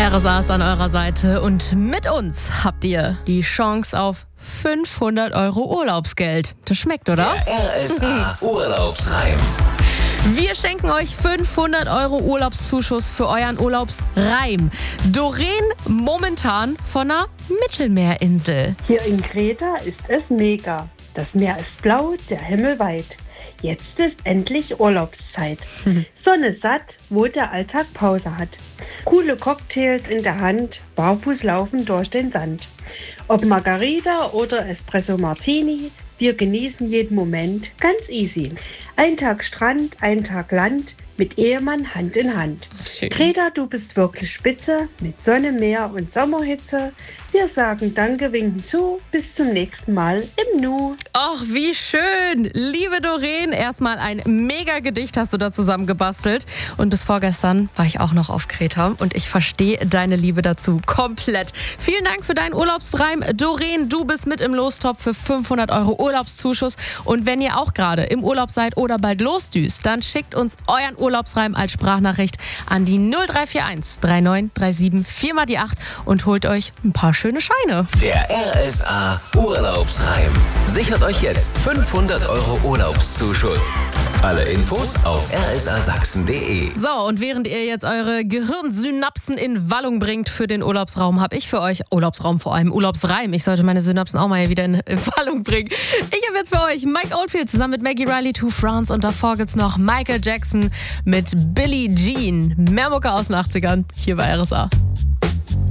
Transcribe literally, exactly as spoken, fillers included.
R S A ist an eurer Seite und mit uns habt ihr die Chance auf fünfhundert Euro Urlaubsgeld. Das schmeckt, oder? Der R S A Urlaubsreim. Wir schenken euch fünfhundert Euro Urlaubszuschuss für euren Urlaubsreim. Doreen momentan von einer Mittelmeerinsel. Hier in Kreta ist es mega. Das Meer ist blau, der Himmel weit. Jetzt ist endlich Urlaubszeit. Sonne satt, wo der Alltag Pause hat. Coole Cocktails in der Hand, barfuß laufen durch den Sand. Ob Margarita oder Espresso Martini, wir genießen jeden Moment ganz easy. Ein Tag Strand, ein Tag Land, mit Ehemann Hand in Hand. Schön. Greta, du bist wirklich spitze, mit Sonne, Meer und Sommerhitze. Wir sagen Danke, winken zu, bis zum nächsten Mal im Nu. Och, wie schön. Liebe Doreen, erstmal ein mega Gedicht hast du da zusammen gebastelt. Und bis vorgestern war ich auch noch auf Kreta und ich verstehe deine Liebe dazu komplett. Vielen Dank für deinen Urlaubsreim. Doreen, du bist mit im Lostopf für fünfhundert Euro Urlaubszuschuss. Und wenn ihr auch gerade im Urlaub seid oder bald losdüst, dann schickt uns euren Urlaubsreim als Sprachnachricht an die null drei vier eins drei neun drei sieben vier mal die acht und holt euch ein paar schöne Scheine. Der R S A Urlaubsreim. Sichert euch jetzt fünfhundert Euro Urlaubszuschuss. Alle Infos auf r s a sachsen punkt d e. So, und während ihr jetzt eure Gehirnsynapsen in Wallung bringt für den Urlaubsraum, habe ich für euch, Urlaubsraum vor allem, Urlaubsreim. Ich sollte meine Synapsen auch mal wieder in Wallung bringen. Ich habe jetzt für euch Mike Oldfield zusammen mit Maggie Riley, To France, und davor gibt's noch Michael Jackson mit Billie Jean. Mehr Mucke aus den achtzigern, hier bei R S A.